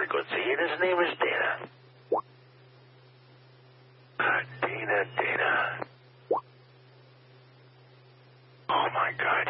very good. See, and his name is Dana. Dana. Oh, my God.